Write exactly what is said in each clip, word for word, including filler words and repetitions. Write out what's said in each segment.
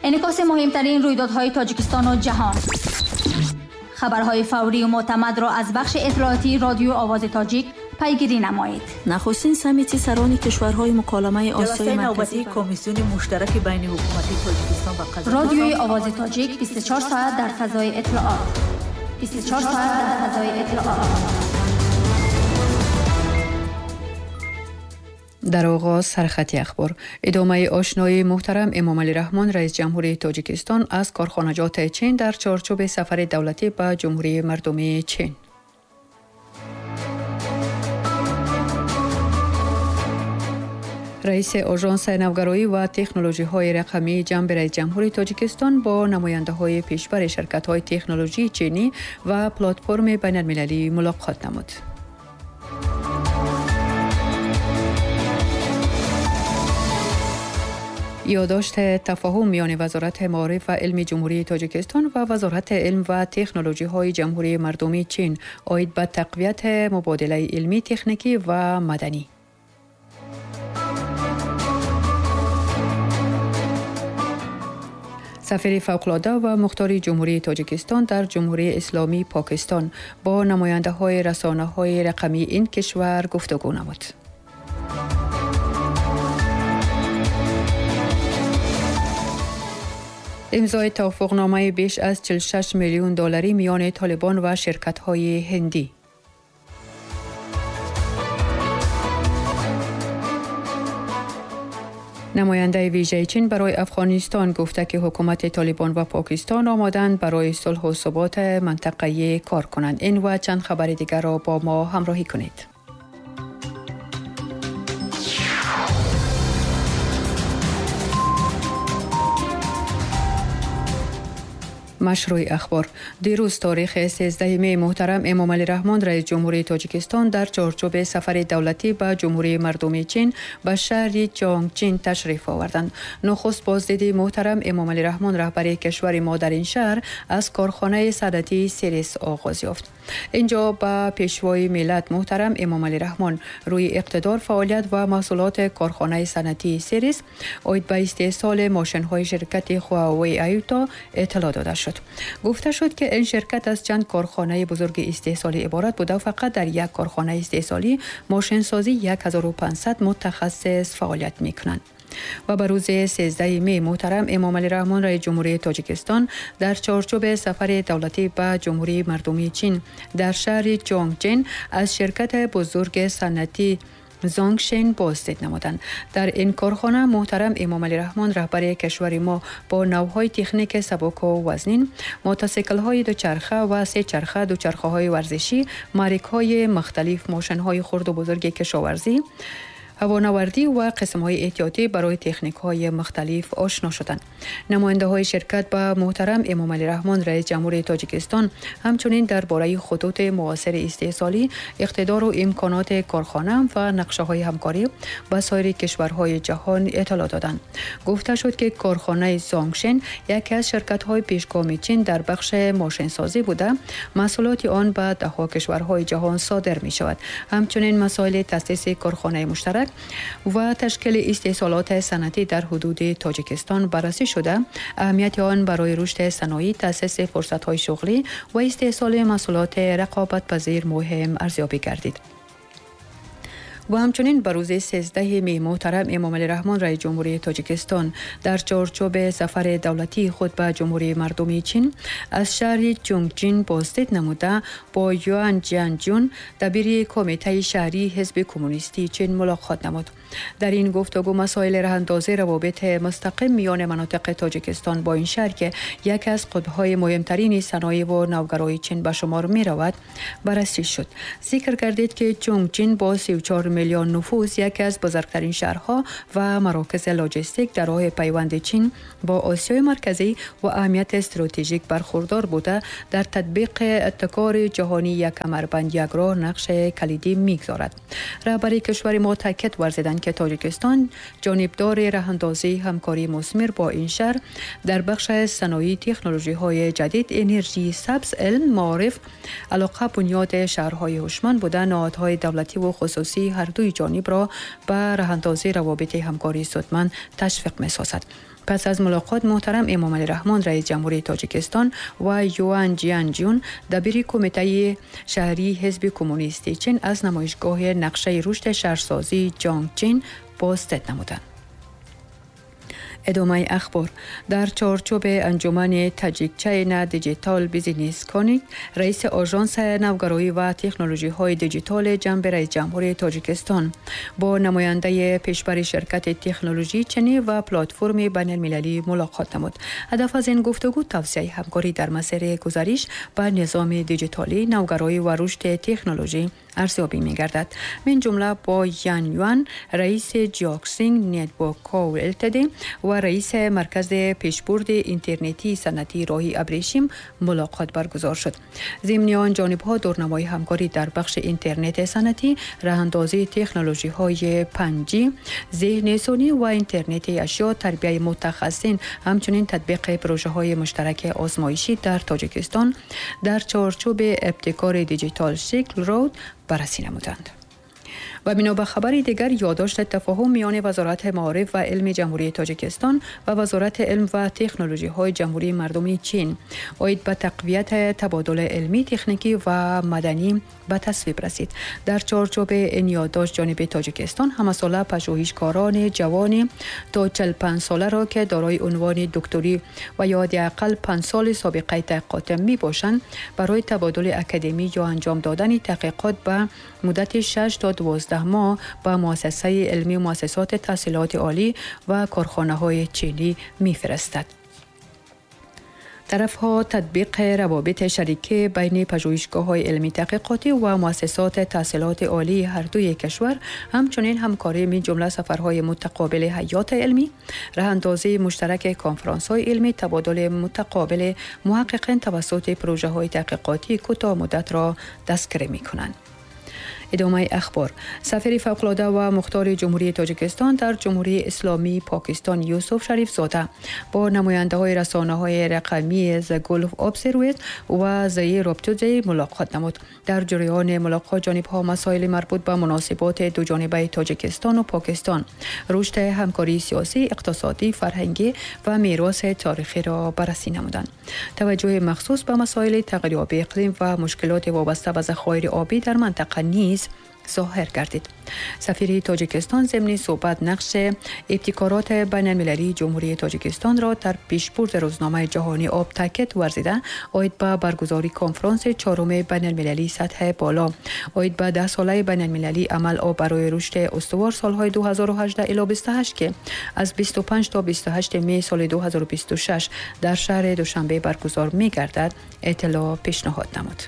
انعکاس مهمترین رویدادهای تاجیکستان و جهان. خبرهای فوری و معتمد را از بخش اطلاعاتی رادیو آواز تاجیک پیگیری نمایید. نخستین سمیت سران کشورهای مکالمه آسیای مرکزی کمیسیون مشترک بین حکومت تاجیکستان و قزاقستان. رادیوی آواز تاجیک بیست و چهار ساعت در فضای اطلاعات. بیست و چهار ساعت در فضای اطلاعات. در آغاز سرخط اخبار. ادامه آشنایی محترم امام علی رحمان رئیس جمهوری تاجیکستان از کارخانجات چین در چارچوب سفر دولتی به جمهوری مردمی چین. رئیس آژانس نوگرایی و تکنولوژی های رقمی جنب رئیس جمهوری تاجیکستان با نماینده های پیشبر شرکت های تکنولوژی چینی و پلتفرم بین المللی ملاقات نمود. یادداشت تفاهم میان وزارت معارف و علم جمهوری تاجیکستان و وزارت علم و تکنولوژی های جمهوری مردمی چین عاید به تقویت مبادله علمی، تکنیکی و مدنی. سفیر فوق‌العاده و مختار جمهوری تاجیکستان در جمهوری اسلامی پاکستان با نماینده های رسانه های رقمی این کشور گفتگو نمود. امضای توافقنامه بیش از چهل و شش میلیون دلاری میان طالبان و شرکت‌های هندی. نماینده ویژه چین برای افغانستان گفته که حکومت طالبان و پاکستان آمادند برای صلح و ثبات منطقه‌ای کار کنند. این و چند خبر دیگر را با ما همراهی کنید. مشروع اخبار. دیروز تاریخ سیزده می محترم امام علی رحمان رئیس جمهوری تاجیکستان در چارچوب سفر دولتی به جمهوری مردمی چین به شهر چانگچین تشریف آوردند. نخست بازدید محترم امام علی رحمان رهبر کشور ما در این شهر از کارخانه صنعتی سیریس آغاز یافت. اینجا با پیشوای ملت محترم امام علی رحمان روی اقتدار، فعالیت و محصولات کارخانه صنعتی سیریس عاید به استحصال ماشین‌های شرکت هواوی ایوتا اطلاع داده شد. گفته شد که این شرکت از چند کارخانه بزرگ استحصالی عبارت بود و فقط در یک کارخانه استحصالی ماشین سازی یک هزار و پانصد متخصص فعالیت می‌کنند. و به روز سیزده می محترم امام علی رحمان رئیس جمهوری تاجیکستان در چارچوب سفر دولتی به جمهوری مردمی چین در شهر چانگچین از شرکت بزرگ صنعتی زانگشن بازدید نمودند. در این کارخانه محترم امام علی رحمان رهبر کشور ما با نوعهای تکنیک سبک و وزنین، موتورسیکل های دوچرخه و سه چرخه، دوچرخه های ورزشی، محرک های مختلف، ماشین های خرد و بزرگ کشاورزی، هوانوردی و قسم های احتیاطی برای تکنیک های مختلف آشنا شدند. نماینده های شرکت با محترم امام علی رحمان رئیس جمهوری تاجیکستان همچنین درباره خطوط معاصر استحصالی، اقتدار و امکانات کارخانه و نقشه های همکاری با سایر کشورهای جهان اطلاع دادند. گفته شد که کارخانه زانگشن یکی از شرکت های پیشگام چین در بخش ماشین سازی بوده، محصولات آن به ده ها کشورهای جهان صادر می شود. همچنین مسائل تاسیس کارخانه مشترک و تشکیل استحصالات صنعتی در حدود تاجیکستان بررسی شده، اهمیت آن برای رشد صنایع، تأسیس فرصت‌های شغلی و استحصال محصولات رقابت پذیر مهم ارزیابی گردید. و همچنین بر روز سیزده می محترم امام علی رحمان رئیس جمهوری تاجیکستان در چارچوب سفر دولتی خود به جمهوری مردمی چین از شهر چانگچین بازدید نموده با یوان جیانجون دبیر کمیته شهری حزب کمونیستی چین ملاقات نمود. در این گفتگو مسائل راه‌اندازی روابط مستقیم میان مناطق تاجیکستان با این شهر که یکی از قطب‌های مهمترین صنایع و نوگرایی چین به شمار می رود بررسی شد. ذکر گردید که چانگچین با سی و چهار میلیون نفوس یکی از بزرگترین شهرها و مراکز لاجستیک در راه پیوند چین با آسیای مرکزی و اهمیت استراتژیک برخوردار بوده در تطبیق ابتکار جهانی یک کمربند یک راه نقش کلیدی می‌گذارد. رهبر کشور ما تاکید ورزیدند که تاجیکستان جانبدار راه‌اندازی همکاری مثمر با این شهر در بخش صنایع، تکنولوژی‌های جدید، انرژی سبز، علم، معارف، علاقه بنیاد شهرهای هوشمند بودن، نهادهای دولتی و خصوصی هر دوی جانب را به راه‌اندازی روابط همکاری سودمند تشویق می‌سازد. پس از ملاقات محترم امامعلی رحمان رئیس جمهوری تاجیکستان و یوان جیان جیون دبیر کمیته شهری حزب کمونیستی چین از نمایشگاه نقشه رشد شهرسازی جانگچین بازدید نمودند. ادامه اخبار. در چارچوب انجمن تاجیک چین دیجیتال بیزینس کانیک، رئیس آژانس نوگرایی و تکنولوژی های دیجیتال جنب رئیس جمهوری تاجیکستان با نماینده پیشبر شرکت تکنولوژی چینی و پلتفرم بین المللی ملاقات نمود. هدف از این گفتگو توسعه همکاری در مسیر گزارش به نظام دیجیتالی، نوگرایی و رشد تکنولوژی ارزیابی می‌گردد. من جمله با یان یوان رئیس جیاکسینگ نتورک التدی و رئیس مرکز پیشبرد اینترنتی صنعتی راهی ابریشم ملاقات برگزار شد. ضمن آن جانب‌ها دورنمای همکاری در بخش اینترنت صنعتی، راه‌اندازی تکنولوژی‌های پنج جی، ذهن ثانی و اینترنت اشیا، تربیت متخصصین، همچنین تطبیق پروژه‌های مشترک آزمایشی در تاجیکستان در چارچوب ابتکار دیجیتال شکل رود بررسی نمودند. و بنا به خبر دیگر یادداشت تفاهم میان وزارت معارف و علم جمهوری تاجیکستان و وزارت علم و تکنولوژی های جمهوری مردمی چین اید به تقویت تبادل علمی، تکنیکی و مدنی به تصویب رسید. در چارچوب این یادداشت جانب تاجیکستان همساله پژوهشکاران جوان تا چهل و پنج ساله را که دارای عنوان دکتری و یا حداقل پنج سال سابقه تحقیقات می باشند برای تبادل اکادمی یا انجام دادن تحقیقات به مدت شش تا دوازده ماه با مؤسسه علمی و مؤسسات تحصیلات عالی و کارخانه‌های چینی می‌فرستد. طرف‌ها تطبیق روابط شریکی بین پژوهشگاه‌های علمی تحقیقاتی و مؤسسات تحصیلات عالی هر دوی کشور، همچنین همکاری من جمله سفرهای متقابل حیات علمی، راه‌اندازی مشترک کنفرانس‌های علمی، تبادل متقابل محققین توسط پروژه‌های تحقیقاتی کوتاه مدت را دستگیری می‌کنند. ادامه اخبار. سفیر فوق‌العاده و مختار جمهوری تاجیکستان در جمهوری اسلامی پاکستان یوسف شریف زاده با نماینده‌های رسانه‌های رقمی ز گلف ابزرویت و زی رابطه ملاقات نمود. در جریان ملاقات جانب‌ها مسائل مربوط به مناسبات دو جانبه تاجیکستان و پاکستان، رشد همکاری سیاسی، اقتصادی، فرهنگی و میراث تاریخی را بررسی نمودند. توجه مخصوص به مسائل تغییر آب اقلیم و مشکلات وابسته به ذخایر آبی در منطقه نیز ظاهر گردید. سفیر تاجیکستان ضمن صحبت نقش ابتکارات بین المللی جمهوری تاجیکستان را در پیشبرد روزنامه جهانی آب تاکید ورزیده اید به برگزاری کنفرانس چهارم بین المللی سطح بالا، اید به ده ساله بین المللی عمل آب برای رشد استوار سالهای دو هزار و هجده الی بیست و هشت که از بیست و پنج تا بیست و هشت می سال دو هزار و بیست و شش در شهر دوشنبه برگزار می گردد اطلاع پیشنهاد نمود.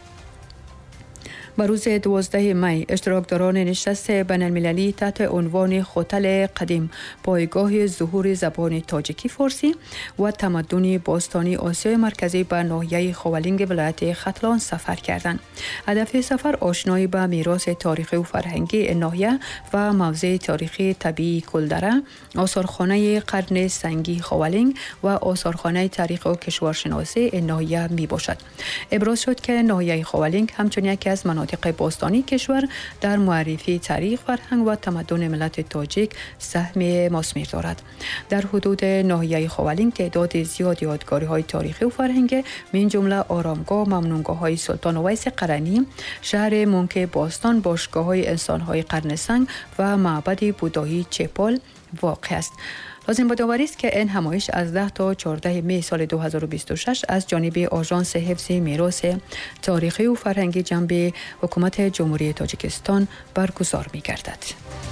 بر روز دوازده می اشتراکداران نشست بین المللی تحت عنوان خوتل قدیم، پایگاه ظهور زبان تاجیکی فارسی و تمدن باستانی آسیای مرکزی به ناحیه خاولینگ ولایت ختلان سفر کردند. هدف سفر آشنایی با میراث تاریخی و فرهنگی ناحیه و موضع تاریخی طبیعی کلدره، آثارخانه قرن سنگی خاولینگ و آثارخانه تاریخ و کشورشناسی ناحیه می باشد. ابراز شد که ناحیه خاولینگ همچون یکی از مناطق باستانی کشور در معرفی تاریخ، فرهنگ و تمدن ملت تاجیک سهم مسمر دارد. در حدود ناحیه خاولینگ تعداد زیاد یادگاری‌های تاریخی و فرهنگی من جمله آرامگاه، ممنونگاه‌های سلطان اویس قرنی، شهر مونک باستان، باشگاه‌های انسان‌های قرن سنگ و معبد بودایی چپال واقع است. لازم بدانید است که این همایش از ده تا چهارده می سال دو هزار و بیست و شش از جانب آژانس حفظ میراث تاریخی و فرهنگی جنب حکومت جمهوری تاجیکستان برگزار می گردد.